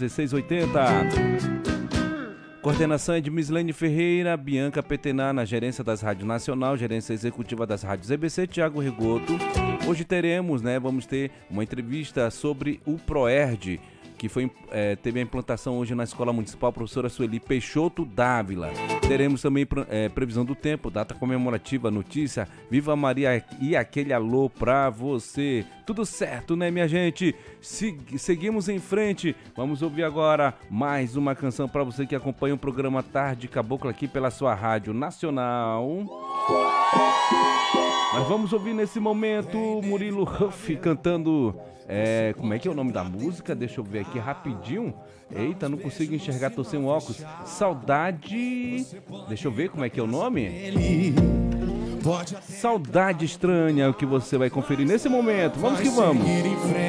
1680. Coordenação é de Mislene Ferreira, Bianca Petená na gerência das Rádios Nacional, gerência executiva das Rádios EBC, Tiago Rigoto. Hoje vamos ter uma entrevista sobre o ProERD, que teve a implantação hoje na Escola Municipal Professora Sueli Peixoto Dávila. Teremos também previsão do tempo, data comemorativa, notícia, Viva Maria e aquele alô pra você. Tudo certo, né, minha gente? Seguimos em frente. Vamos ouvir agora mais uma canção para você que acompanha o programa Tarde Cabocla aqui pela sua Rádio Nacional. Nós vamos ouvir nesse momento Murilo Huff cantando... como é que é o nome da música? Deixa eu ver aqui rapidinho. Eita, não consigo enxergar, tô sem óculos. Saudade... Deixa eu ver como é que é o nome. Saudade Estranha, o que você vai conferir nesse momento. Vamos que vamos.